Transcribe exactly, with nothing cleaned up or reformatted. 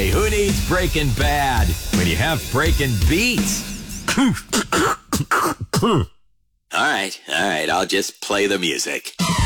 Hey, who needs Breaking Bad when you have Breaking Beats? All right, all right, I'll just play the music.